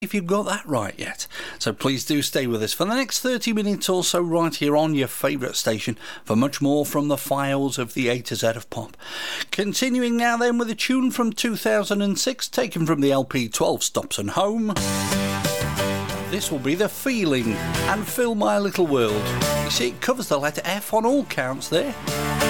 if you've got that right yet. So please do stay with us for the next 30 minutes or so right here on your favourite station for much more from the files of the A to Z of pop. Continuing now then with a tune from 2006 taken from the LP 12 Stops and Home. This will be The Feeling and Fill My Little World. You see, it covers the letter F on all counts there.